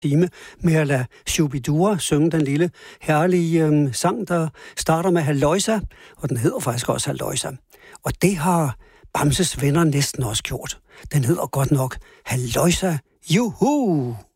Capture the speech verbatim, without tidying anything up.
time med at lade Shubidua synge den lille herlige øhm, sang, der starter med Halløjsa, og den hedder faktisk også Halløjsa. Og det har Bamses Venner næsten også gjort. Den hedder godt nok Halløjsa, juhu!